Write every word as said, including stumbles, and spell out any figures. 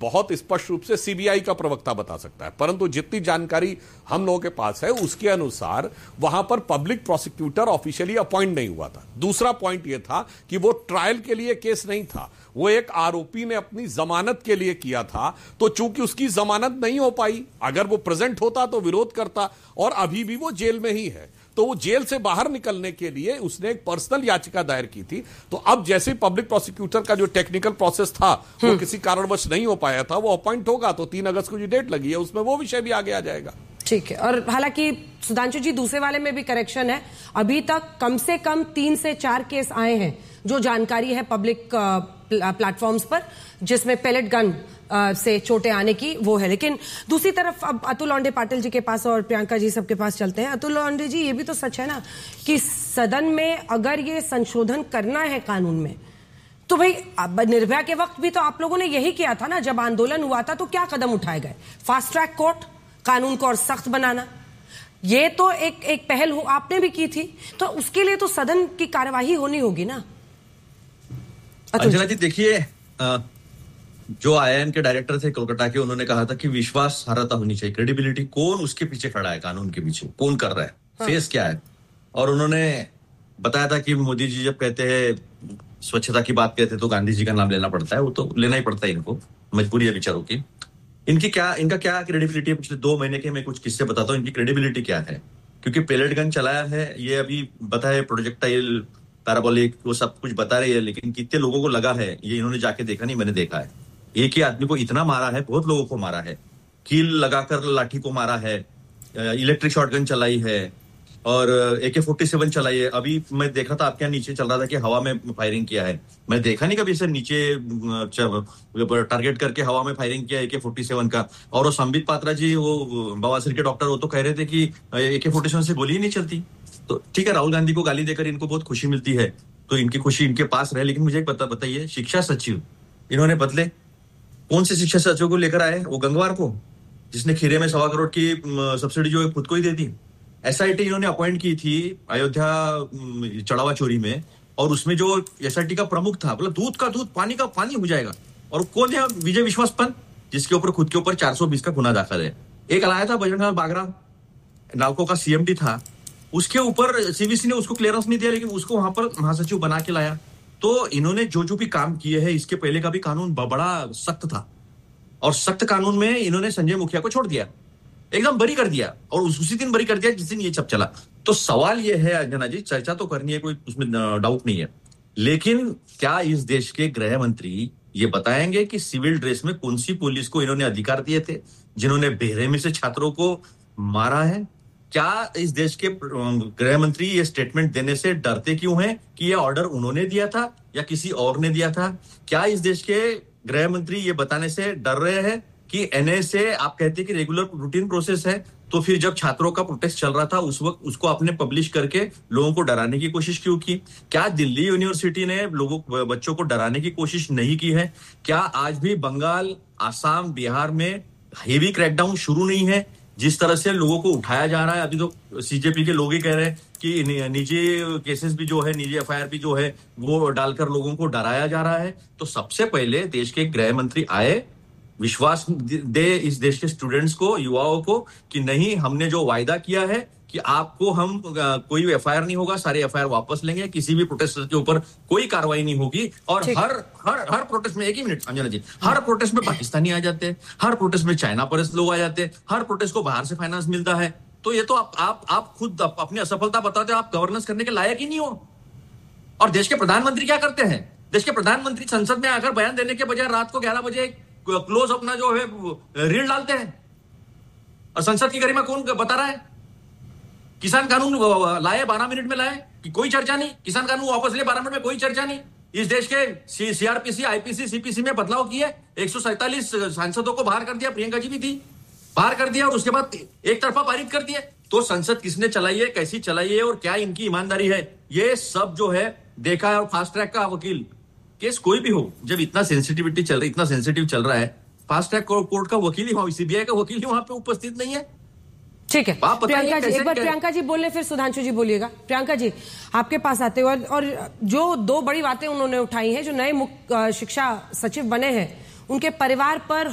बहुत स्पष्ट रूप से सीबीआई का प्रवक्ता बता सकता है, परंतु जितनी जानकारी हम लोगों के पास है उसके अनुसार वहां पर पब्लिक प्रोसिक्यूटर ऑफिशियली अपॉइंट नहीं हुआ था। दूसरा पॉइंट यह था कि वो ट्रायल के लिए केस नहीं था, वो एक आरोपी ने अपनी जमानत के लिए किया था, तो चूंकि उसकी जमानत नहीं हो पाई, अगर वो प्रेजेंट होता तो विरोध करता, और अभी भी वो जेल में ही है, तो वो जेल से बाहर निकलने के लिए उसने एक पर्सनल याचिका दायर की थी। तो अब जैसे पब्लिक प्रोसिक्यूटर का जो टेक्निकल प्रोसेस था वो किसी कारणवश नहीं हो पाया था, वो अपॉइंट होगा, तो तीन अगस्त को जो डेट लगी है उसमें वो विषय भी आगे आ जाएगा। ठीक है। और हालांकि सुधांशु जी दूसरे वाले में भी करेक्शन है, अभी तक कम से कम तीन से चार केस आए हैं जो जानकारी है पब्लिक प्लेटफॉर्म्स पर, जिसमें पेलेट गन से चोटें आने की वो है। लेकिन दूसरी तरफ अब अतुल लोंढे पाटिल जी के पास और प्रियंका जी सबके पास चलते हैं। अतुल लोंढे जी, ये भी तो सच है ना कि सदन में अगर ये संशोधन करना है कानून में, तो भाई अब निर्भया के वक्त भी तो आप लोगों ने यही किया था ना, जब आंदोलन हुआ था तो क्या कदम उठाए गए? फास्ट ट्रैक कोर्ट, कानून को और सख्त बनाना, ये तो एक एक पहल हो आपने भी की थी, तो उसके लिए तो सदन की कार्यवाही होनी होगी ना। अंजना जी देखिए, जो आईआईएम के डायरेक्टर थे कोलकाता के, उन्होंने कहा था कि विश्वासार्हता होनी चाहिए, क्रेडिबिलिटी, कौन उसके पीछे खड़ा है, कानून के पीछे कौन कर रहा है, हाँ। फेस क्या है। और उन्होंने बताया था कि मोदी जी जब कहते हैं स्वच्छता की बात कहते हैं तो गांधी जी का नाम लेना पड़ता है, वो तो लेना ही पड़ता है, इनको मजबूरी है बेचारों की। इनकी क्या इनका क्या क्रेडिबिलिटी है? पिछले दो महीने के मैं कुछ किस्से बताता हूँ, इनकी क्रेडिबिलिटी क्या है। क्योंकि पेलेट गन चलाया है, ये अभी बताए प्रोजेक्टाइल, पैराबोलिक, वो सब कुछ बता रही है, लेकिन कितने लोगों को लगा है ये इन्होंने जाके देखा नहीं, मैंने देखा है। एक ही आदमी को इतना मारा है, बहुत लोगों को मारा है, कील लगाकर लाठी को मारा है, इलेक्ट्रिक शॉटगन चलाई है और ए के फोर्टी सेवन चलाई है। अभी मैं देखा था आपके यहाँ नीचे चल रहा था कि हवा में फायरिंग किया है, मैं देखा नहीं कभी इसे नीचे टारगेट करके हवा में फायरिंग किया ए के फोर्टी सेवन का। और वो संबित पात्रा जी, वो बवासीर के डॉक्टर, वो तो कह रहे थे कि ए के फोर्टी सेवन से गोली ही नहीं चलती। तो ठीक है, राहुल गांधी को गाली देकर इनको बहुत खुशी मिलती है, तो इनकी खुशी इनके पास रहे। लेकिन मुझे एक बता बताइए, शिक्षा सचिव इन्होंने बदले, कौन से शिक्षा सचिव को लेकर आए? वो गंगवार को, जिसने खीरे में सवा करोड़ की सब्सिडी जो है खुद को ही दे दी। एसआईटी इन्होंने अपॉइंट की थी अयोध्या चढ़ावा चोरी में, और उसमें जो एसआईटी का प्रमुख था, बोला दूध का दूध, पानी का पानी हो जाएगा। और कौन है? विजय विश्वास पंत, जिसके ऊपर खुद के ऊपर चार सौ बीस का गुना दाखिल है। एक लाया था बजरंग लाल बागरा, नालको का सीएमडी था, उसके ऊपर सीवीसी ने उसको क्लियरेंस नहीं दिया, लेकिन उसको वहां पर महासचिव बना के लाया। तो इन्होंने जो जो भी काम किए हैं, इसके पहले का भी कानून बड़ा सख्त था, और सख्त कानून में इन्होंने संजय मुखिया को छोड़ दिया, एकदम बरी कर दिया, और उसी दिन बरी कर दिया जिस दिन ये सब चला। तो सवाल ये है अंजना जी, चर्चा तो करनी है, कोई उसमें डाउट नहीं है, लेकिन क्या इस देश के गृह मंत्री ये बताएंगे कि सिविल ड्रेस में कौन सी पुलिस को इन्होंने अधिकार दिए थे जिन्होंने बेरहमी से छात्रों को मारा है? क्या इस देश के गृह मंत्री ये स्टेटमेंट देने से डरते क्यों हैं कि ये ऑर्डर उन्होंने दिया था या किसी और ने दिया था? क्या इस देश के गृह मंत्री ये बताने से डर रहे हैं कि एनएसए, आप कहते हैं कि रेगुलर रूटीन प्रोसेस है, तो फिर जब छात्रों का प्रोटेस्ट चल रहा था उस वक्त उसको आपने पब्लिश करके लोगों को डराने की कोशिश क्यों की? क्या दिल्ली यूनिवर्सिटी ने लोगों बच्चों को डराने की कोशिश नहीं की है? क्या आज भी बंगाल, आसाम, बिहार में हेवी क्रैकडाउन शुरू नहीं है? जिस तरह से लोगों को उठाया जा रहा है, अभी तो सीजेपी के लोग ही कह रहे हैं कि निजी केसेस भी जो है, निजी एफआईआर भी जो है, वो डालकर लोगों को डराया जा रहा है। तो सबसे पहले देश के गृह मंत्री आए, विश्वास दे इस देश के स्टूडेंट्स को, युवाओं को, कि नहीं, हमने जो वायदा किया है कि आपको हम कोई एफआईआर नहीं होगा, सारे एफआईआर वापस लेंगे, किसी भी प्रोटेस्टर के ऊपर कोई कार्रवाई नहीं होगी। और हर हर हर प्रोटेस्ट में, एक ही मिनट अंजना जी, हर प्रोटेस्ट में पाकिस्तानी आ जाते हैं, हर प्रोटेस्ट में चाइना परस्त लोग आ जाते हैं, हर प्रोटेस्ट को बाहर से फाइनेंस मिलता है। तो ये तो आप आप आप खुद अपनी असफलता बताते हो, आप गवर्नेंस करने के लायक ही नहीं हो। और देश के प्रधानमंत्री क्या करते हैं? देश के प्रधानमंत्री संसद में आकर बयान देने के बजाय रात को ग्यारह बजे क्लोज अपना जो है रील डालते हैं। और संसद की गरिमा कौन बता रहा है? किसान कानून लाए, बारह मिनट में लाए कि कोई चर्चा नहीं, किसान कानून वापस ले, बारह मिनट में कोई चर्चा नहीं। इस देश के सीआरपीसी, आईपीसी, सीपीसी में बदलाव किए, एक सौ सैंतालीस सांसदों को बाहर कर दिया, प्रियंका जी भी थी, बाहर कर दिया, और उसके बाद एक तरफा पारित कर दिया। तो संसद किसने चलाई है, कैसी चलाई है, और क्या इनकी ईमानदारी है, ये सब जो है देखा है। और फास्ट ट्रैक का वकील केस कोई भी हो, जब इतना सेंसिटिविटी चल रही, इतना सेंसिटिव चल रहा है, फास्ट ट्रैक कोर्ट का वकील ही, सीबीआई का वकील ही वहां पे उपस्थित नहीं है। ठीक है प्रियंका जी, एक बार प्रियंका जी बोले, फिर सुधांशु जी बोलिएगा। प्रियंका जी, आपके पास आते हो, और, और जो दो बड़ी बातें उन्होंने उठाई हैं, जो नए मुख्य शिक्षा सचिव बने हैं उनके परिवार पर